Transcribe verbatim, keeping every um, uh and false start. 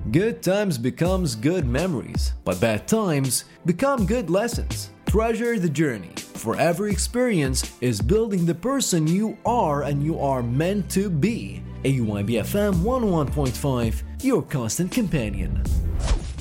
Good times becomes good memories, but bad times become good lessons. Treasure the journey, for every experience is building the person you are and you are meant to be. A U I B F M one oh one point five, your constant companion.